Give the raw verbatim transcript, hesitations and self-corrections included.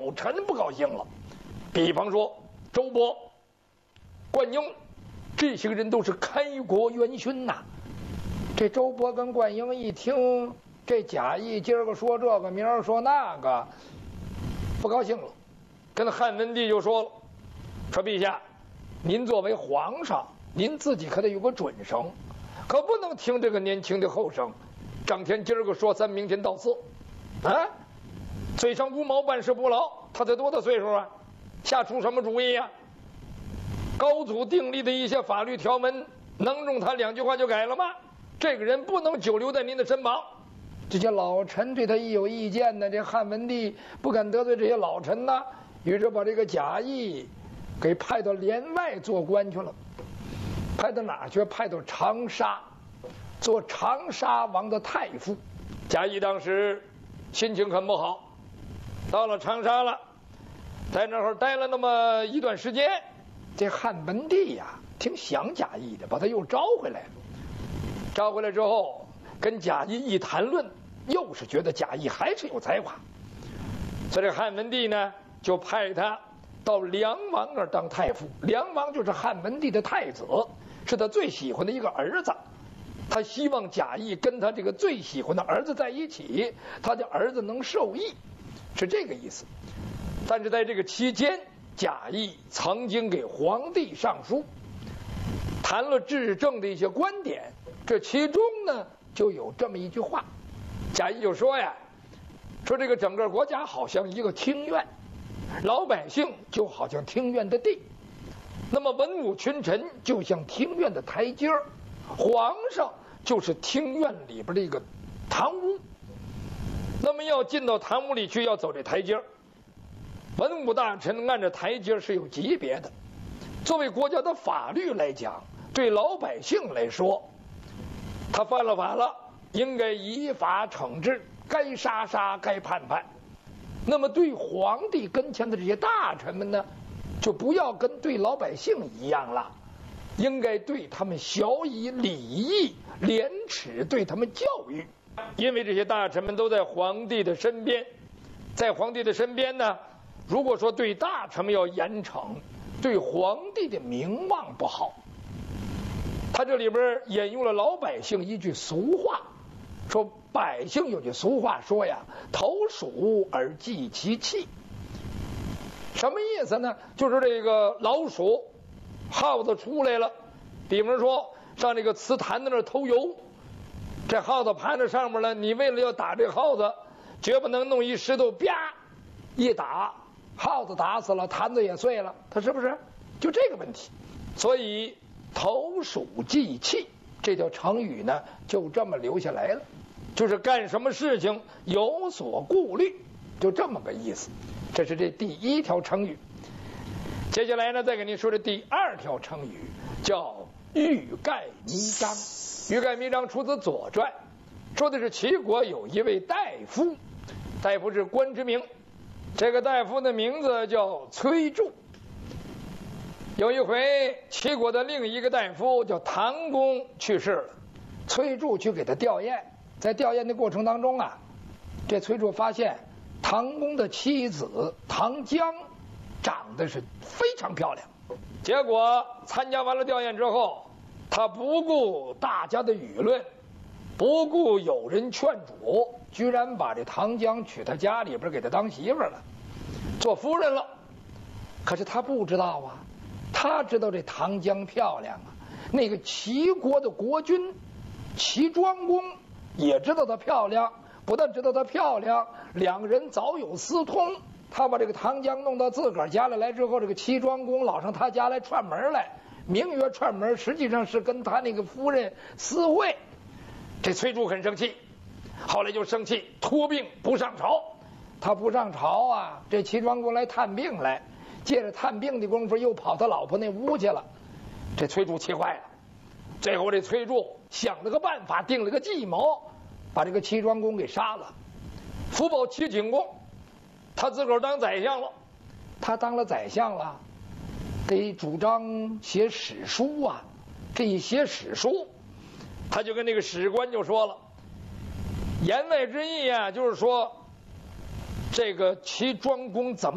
老臣不高兴了。比方说周勃、灌婴，这些个人都是开国元勋呐。这周勃跟灌婴一听这贾谊今儿个说这个，明儿说那个，不高兴了，跟汉文帝就说了，说陛下，您作为皇上，您自己可得有个准绳，可不能听这个年轻的后生。张天今儿个说三，明天到四，啊，嘴上无毛，办事不牢。他才多大岁数啊？下出什么主意呀、啊？高祖订立的一些法律条文，能用他两句话就改了吗？这个人不能久留在您的身旁。这些老臣对他一有意见呢，这汉文帝不敢得罪这些老臣呢，于是把这个贾谊给派到帘外做官去了。派到哪去？派到长沙，做长沙王的太傅。贾谊当时心情很不好，到了长沙了，在那儿待了那么一段时间，这汉文帝呀，挺想贾谊的，把他又招回来了。招回来之后，跟贾谊一谈论，又是觉得贾谊还是有才华，所以这汉文帝呢，就派他到梁王那儿当太傅。梁王就是汉文帝的太子，是他最喜欢的一个儿子。他希望贾谊跟他这个最喜欢的儿子在一起，他的儿子能受益，是这个意思。但是在这个期间，贾谊曾经给皇帝上书，谈了治政的一些观点。这其中呢，就有这么一句话，贾谊就说呀，说这个整个国家好像一个庭院，老百姓就好像庭院的地，那么文武群臣就像庭院的台阶儿，皇上就是庭院里边的一个堂屋。那么要进到堂屋里去，要走这台阶儿，文武大臣按着台阶是有级别的。作为国家的法律来讲，对老百姓来说，他犯了法了，应该依法惩治，该杀杀，该判判。那么对皇帝跟前的这些大臣们呢，就不要跟对老百姓一样了，应该对他们晓以礼义廉耻，对他们教育。因为这些大臣们都在皇帝的身边，在皇帝的身边呢，如果说对大臣们要严惩，对皇帝的名望不好。他这里边引用了老百姓一句俗话，说百姓有句俗话说呀，投鼠而忌其器。什么意思呢？就是这个老鼠、耗子出来了，比方说上这个瓷坛子那儿偷油，这耗子盘在上面了，你为了要打这耗子，绝不能弄一石头啪一打，耗子打死了，坛子也碎了，他是不是？就这个问题。所以投鼠忌器这条成语呢，就这么留下来了，就是干什么事情有所顾虑，就这么个意思。这是这第一条成语。接下来呢，再给您说这第二条成语，叫欲盖弥彰。欲盖弥彰出自《左传》，说的是齐国有一位大夫，大夫是官之名，这个大夫的名字叫崔杼。有一回，齐国的另一个大夫叫唐公去世了，崔杼去给他吊唁。在吊唁的过程当中啊，这崔杼发现唐公的妻子唐姜长得是非常漂亮。结果参加完了吊唁之后，他不顾大家的舆论，不顾有人劝阻，居然把这唐姜娶他家里边，给他当媳妇了，做夫人了。可是他不知道啊，他知道这唐姜漂亮啊，那个齐国的国君齐庄公也知道她漂亮，不但知道她漂亮，两人早有私通。他把这个唐姜弄到自个儿家里来之后，这个齐庄公老上他家来串门来，名曰串门，实际上是跟他那个夫人私会。这崔杼很生气，后来就生气托病不上朝。他不上朝啊，这齐庄公来探病来，借着探病的功夫又跑他老婆那屋去了。这崔杼气坏了，最后这崔杼想了个办法，定了个计谋，把这个齐庄公给杀了，福保齐景公，他自个儿当宰相了。他当了宰相了，得主张写史书啊。这一写史书，他就跟那个史官就说了，言外之意啊，就是说这个齐庄公怎么